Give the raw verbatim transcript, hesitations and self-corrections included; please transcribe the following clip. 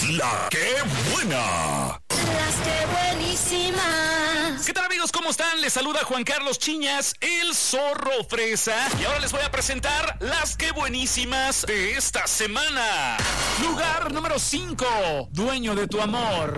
La que buena. Las que buenísimas. ¿Qué tal, amigos? ¿Cómo están? Les saluda Juan Carlos Chiñas, el Zorro Fresa. Y ahora les voy a presentar las que buenísimas de esta semana. Lugar número cinco. Dueño de tu amor.